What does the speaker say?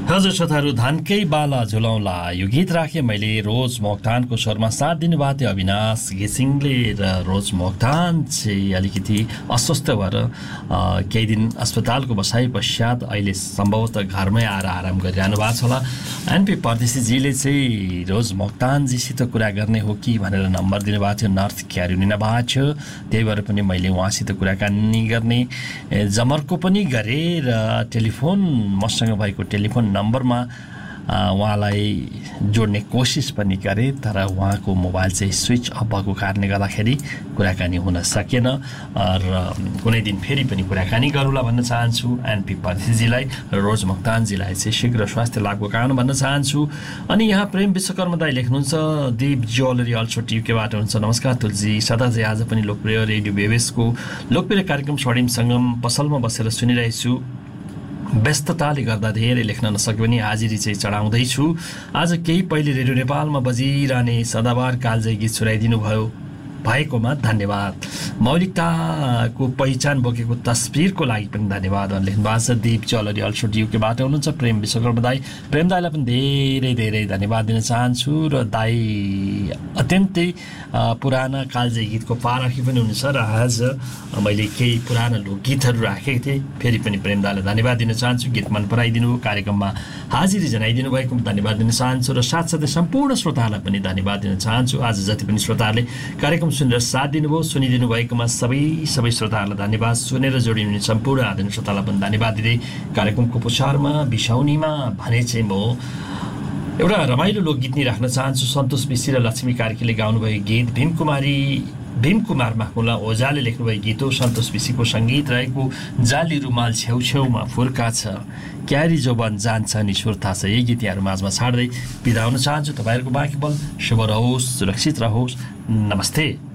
हजुर श्रोताहरू, धानकै बाला झुलाउला यो गीत राखेँ मैले रोज मोक्तानको स्वरमा। साथ दिनुभएको थियो अविनाश घिसिङले। र रोज मोक्तान चाहिँ अलिकति अस्वस्थ भएर केही दिन अस्पतालको बसाइ पश्चात अहिले सम्भवतः घरमै आएर आराम गरिरहनु भएको छ होला। एनपी परदेशीजीले चाहिँ रोज मोक्तानजीसित कुरा गर्ने हो कि भनेर नम्बर दिनुभएको थियो। नर्थ क्यारोलिना भएको थियो, त्यही भएर पनि मैले उहाँसित कुराकानी गर्ने जमर्को पनि गरेँ र टेलिफोन मसँग भएको टेलिफोन नम्बरमा उहाँलाई जोड्ने कोसिस पनि गरेँ, तर उहाँको मोबाइल चाहिँ स्विच अफ भएको कारणले गर्दाखेरि कुराकानी हुन सकेन। र कुनै दिन फेरि पनि कुराकानी गरौँला भन्न चाहन्छु एनपी परदेशीजीलाई र रोज मोक्तानजीलाई चाहिँ शीघ्र स्वास्थ्य लाभको कारण भन्न चाहन्छु। अनि यहाँ प्रेम विश्वकर्मा दाई लेख्नुहुन्छ, दीप ज्वेलरी अल्सो टियुकेबाट हुन्छ। नमस्कार तुलजी, सदा चाहिँ आज पनि लोकप्रिय रेडियो बेबेसको लोकप्रिय कार्यक्रम स्वर्णिम सङ्गम पसलमा बसेर सुनिरहेछु। व्यस्तताले गर्दा धेरै लेख्न नसके पनि हाजिरी चाहिँ चढाउँदैछु। आज केही पहिले रेडियो नेपालमा बजिरहने सदाबार कालजयी गीत सुनाइदिनु भएकोमा धन्यवाद। मौलिकताको पहिचान बोकेको तस्बिरको लागि पनि धन्यवाद लेख्नु भएको छ। दीप ज्वेलरी अल्सो टियुकेबाट हुनुहुन्छ। प्रेम विश्वकर्मा दाई, प्रेम दाईलाई पनि धेरै धेरै धन्यवाद दिन चाहन्छु। र दाई अत्यन्तै पुराना कालजयी गीतको पारखी पनि हुनुहुन्छ र आज मैले केही पुराना लोकगीतहरू राखेको थिएँ। फेरि पनि प्रेम दाईलाई धन्यवाद दिन चाहन्छु। गीत मन पराइदिनु, कार्यक्रममा हाजिरी जनाइदिनु भएको धन्यवाद दिन चाहन्छु। र साथसाथै सम्पूर्ण श्रोताहरूलाई पनि धन्यवाद दिन चाहन्छु। आज जति पनि श्रोताहरूले कार्यक्रम सुनेर साथ दिनुभयो, सुनिदिनु भएकोमा सबै श्रोताहरूलाई धन्यवाद। सुनेर जोडिनु सम्पूर्ण आदरणीय श्रोतालाई पनि धन्यवाद दिँदै कार्यक्रमको पुछारमा बिसाउनीमा भने चाहिँ म एउटा रमाइलो लोकगीत नै राख्न चाहन्छु। सन्तोष विशी र लक्ष्मी कार्कीले गाउनुभएको गीत, भीमकुमार माकुला ओझाले लेख्नुभएको गीत हो। सन्तोष विशीको सङ्गीत रहेको जाली रुमाल छेउछेउमा फुर्का छ, क्यारी जोबन जान्छ नि सुर्ता छ। यही गीत यहाँहरू माझमा छाड्दै बिदा हुन चाहन्छु। तपाईँहरूको बाँकी पल शुभ रहोस्, सुरक्षित रहोस्। नमस्ते।